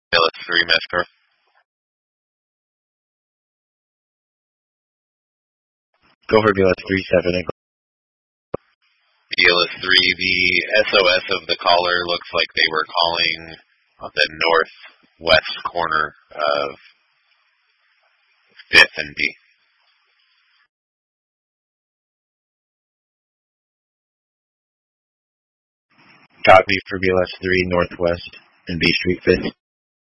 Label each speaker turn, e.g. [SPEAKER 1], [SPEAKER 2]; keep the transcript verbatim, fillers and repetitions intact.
[SPEAKER 1] B L S three Metro.
[SPEAKER 2] Go for B L S three seven.
[SPEAKER 1] B L S three, the S O S of the caller looks like they were calling on the northwest corner of fifth and B.
[SPEAKER 2] Copy for B L S three northwest and B Street fifth.